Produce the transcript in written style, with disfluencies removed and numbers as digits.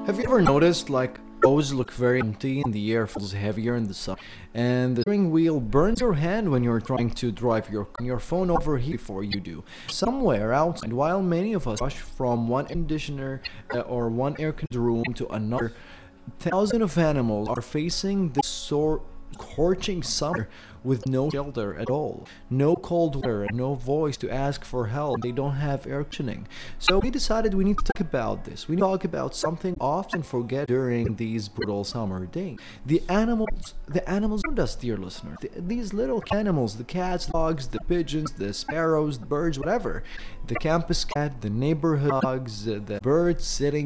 Have you ever noticed roads look very empty and the air feels heavier in the sun, and the steering wheel burns your hand when you're trying to drive your phone overheats before you do? Somewhere outside, while many of us rush from one conditioner or one air conditioned room to another, thousands of animals are facing this scorching summer with no shelter at all, no cold weather, and no voice to ask for help. They don't have air conditioning. So we decided we need to talk about this. We need to talk about something often forget during these brutal summer days. The animals around us, dear listener. These little animals, the cats, dogs, the pigeons, the sparrows, the birds, whatever. The campus cat, the neighborhood dogs, the birds sitting